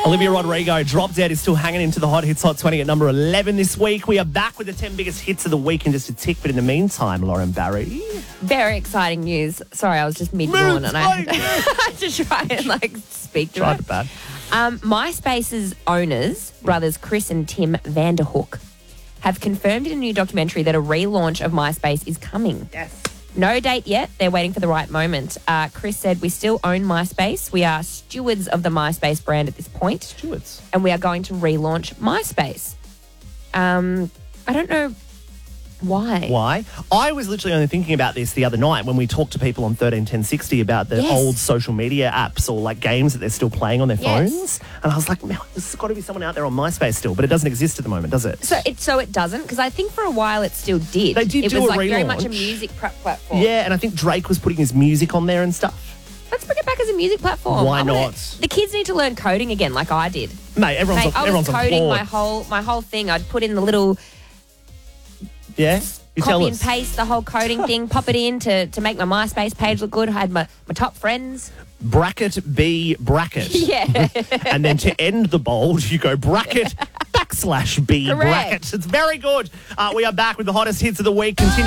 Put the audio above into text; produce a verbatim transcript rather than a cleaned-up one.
Olivia Rodrigo, Drop Dead, is still hanging into the Hot Hits Hot twenty at number eleven this week. We are back with the ten biggest hits of the week in just a tick. But in the meantime, Lauren Barry. Very exciting news. Sorry, I was just mid-yawn and I had to try and like speak to Tried it. it bad. Um, MySpace's owners, brothers Chris and Tim Vanderhook, have confirmed in a new documentary that a relaunch of MySpace is coming. Yes. No date yet. They're waiting for the right moment. Uh, Chris said, "We still own MySpace. We are stewards of the MySpace brand at this point. Stewards. And we are going to relaunch MySpace." Um, I don't know why. Why? I was literally only thinking about this the other night when we talked to people on thirteen ten sixty about the Yes. old social media apps or like games that they're still playing on their Yes. phones. And I was like, man, there's got to be someone out there on MySpace still, but it doesn't exist at the moment, does it? So it so it doesn't, because I think for a while it still did. They did It do was a like very much a relaunch. music prep platform. Yeah, and I think Drake was putting his music on there and stuff. Let's bring it back as a music platform. Why I wanna- not? The kids need to learn coding again, like I did. Mate, everyone's, Mate, on, I everyone's was on coding board. my whole my whole thing. I'd put in the little Yeah? You tell copy and us. paste the whole coding thing, pop it in to, to make my MySpace page look good. I had my, my top friends. Bracket B bracket. Yeah. And then to end the bold, you go bracket backslash B Correct. bracket. It's very good. Uh, we are back with the hottest hits of the week. Continue.